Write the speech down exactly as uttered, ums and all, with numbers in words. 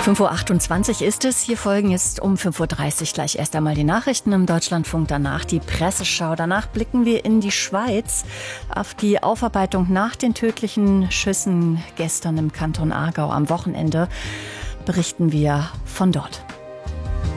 fünf Uhr achtundzwanzig ist es. Hier folgen jetzt um fünf Uhr dreißig gleich erst einmal die Nachrichten im Deutschlandfunk. Danach die Presseschau. Danach blicken wir in die Schweiz auf die Aufarbeitung nach den tödlichen Schüssen gestern im Kanton Aargau am Wochenende. Berichten wir von dort.